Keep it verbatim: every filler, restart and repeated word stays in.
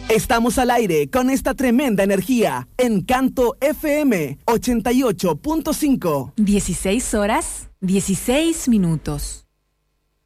Estamos al aire con esta tremenda energía. Encanto F M ochenta y ocho punto cinco. dieciséis horas, dieciséis minutos.